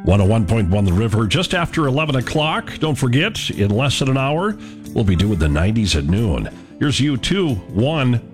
101.1 The River, just after 11 o'clock. Don't forget, in less than an hour, we'll be doing the 90s at noon. Here's U2, 1.